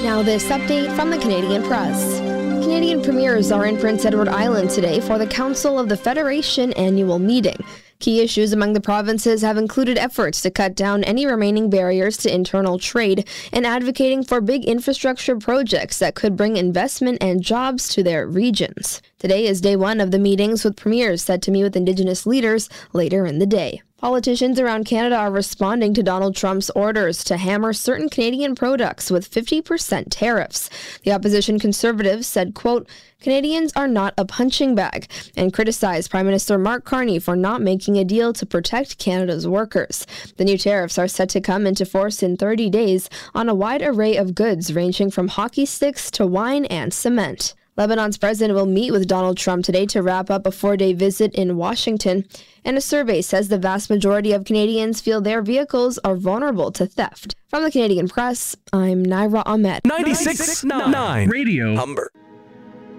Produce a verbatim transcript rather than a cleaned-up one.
Now this update from the Canadian Press. Canadian premiers are in Prince Edward Island today for the Council of the Federation annual meeting. Key issues among the provinces have included efforts to cut down any remaining barriers to internal trade and advocating for big infrastructure projects that could bring investment and jobs to their regions. Today is day one of the meetings, with premiers set to meet with Indigenous leaders later in the day. Politicians around Canada are responding to Donald Trump's orders to hammer certain Canadian products with fifty percent tariffs. The opposition Conservatives said, quote, Canadians are not a punching bag, and criticized Prime Minister Mark Carney for not making a deal to protect Canada's workers. The new tariffs are set to come into force in thirty days on a wide array of goods ranging from hockey sticks to wine and cement. Lebanon's president will meet with Donald Trump today to wrap up a four-day visit in Washington, and a survey says the vast majority of Canadians feel their vehicles are vulnerable to theft. From the Canadian Press, I'm Naira Ahmed. ninety-six point nine Radio Humber.